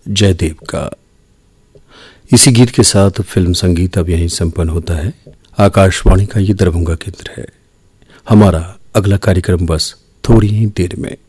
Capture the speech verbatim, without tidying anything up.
जयदेव का। इसी गीत के साथ फिल्म संगीत अब यहीं संपन्न होता है। आकाशवाणी का ये दरभंगा केंद्र है। हमारा अगला कार्यक्रम बस थोड़ी ही देर में।